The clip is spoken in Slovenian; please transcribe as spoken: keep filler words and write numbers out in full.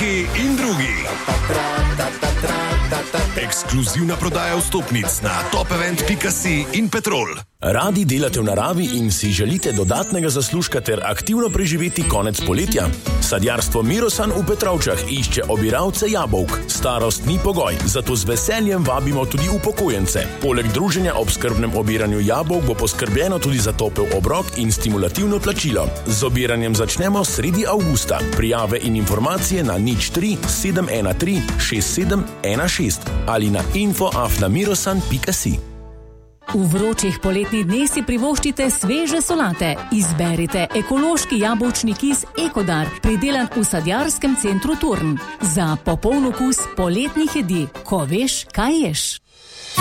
Eki in drugi. Ekskluzivna prodaja vstopnic na top event pika si in Petrol. Radi delate v naravi in si želite dodatnega zaslužka ter aktivno preživeti konec poletja? Sadjarstvo Mirosan v Petrovčah išče obiralce jabolk. Starost ni pogoj, zato z veseljem vabimo tudi upokojence. Poleg druženja ob skrbnem obiranju jabolk bo poskrbljeno tudi za topel obrok in stimulativno plačilo. Z obiranjem začnemo sredi avgusta. Prijave in informacije na nič tri sedem ena tri šest sedem ena šest ali na info afna mirosan pika si. V vročih poletnih dneh si privoščite sveže solate. Izberite ekološki jabolčni kis Ekodar, pridelan v sadjarskem centru Turn. Za popoln okus poletnih jedi, ko veš, kaj ješ.